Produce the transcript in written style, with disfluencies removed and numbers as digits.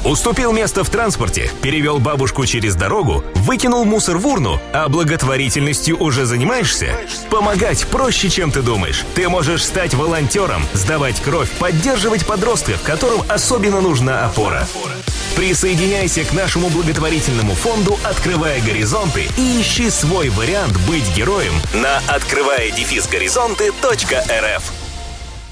Уступил место в транспорте, перевел бабушку через дорогу, выкинул мусор в урну, а благотворительностью уже занимаешься? Помогать проще, чем ты думаешь. Ты можешь стать волонтером, сдавать кровь, поддерживать подростков, которым особенно нужна опора. Присоединяйся к нашему благотворительному фонду «Открывая горизонты» и ищи свой вариант быть героем на открывая-горизонты.рф.